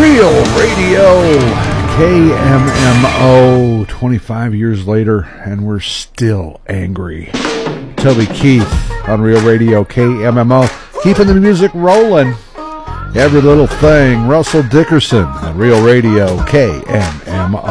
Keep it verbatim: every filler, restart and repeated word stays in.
Real Radio, K M M O, twenty-five years later, and we're still angry. Toby Keith on Real Radio, K M M O, keeping the music rolling. Every little thing. Russell Dickerson on Real Radio, K M M O.